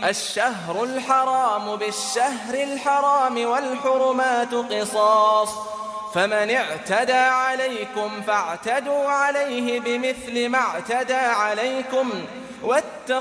الشهر الحرام بالشهر الحرام والحرمات قصاص، فمن اعتدى عليكم فاعتدوا عليه بمثل ما اعتدى عليكم، واتقوا